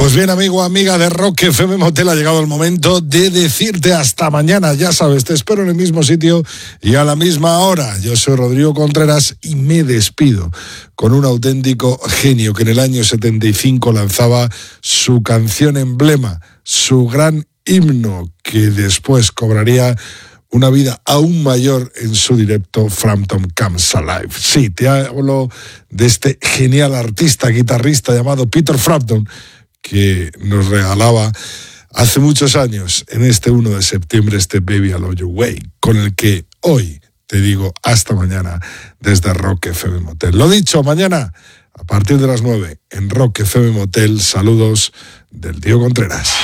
Pues bien, amigo, amiga de Rock FM Motel, ha llegado el momento de decirte hasta mañana. Ya sabes, te espero en el mismo sitio y a la misma hora. Yo soy Rodrigo Contreras y me despido con un auténtico genio que en el año 75 lanzaba su canción emblema, su gran himno, que después cobraría una vida aún mayor en su directo Frampton Comes Alive. Sí, te hablo de este genial artista, guitarrista llamado Peter Frampton, que nos regalaba hace muchos años, en este 1 de septiembre, este Baby I Love Your Way, con el que hoy te digo hasta mañana desde Rock FM Motel. Lo dicho, mañana a partir de las 9 en Rock FM Motel. Saludos del tío Contreras.